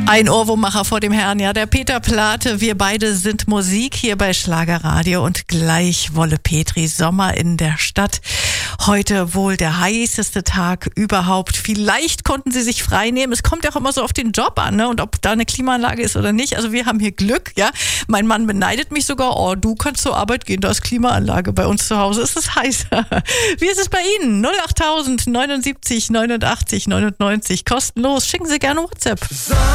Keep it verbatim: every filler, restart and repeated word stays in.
Ein Ohrwurmmacher vor dem Herrn, ja, der Peter Plate. Wir beide sind Musik hier bei Schlagerradio und gleich Wolle Petri, Sommer in der Stadt. Heute wohl der heißeste Tag überhaupt. Vielleicht konnten Sie sich frei nehmen. Es kommt ja auch immer so auf den Job an, ne? Und ob da eine Klimaanlage ist oder nicht. Also wir haben hier Glück, ja. Mein Mann beneidet mich sogar. Oh, du kannst zur Arbeit gehen, da ist Klimaanlage. Bei uns zu Hause ist es heißer. Wie ist es bei Ihnen? null acht neunundsiebzig neunundachtzig neunundneunzig kostenlos. Schicken Sie gerne WhatsApp.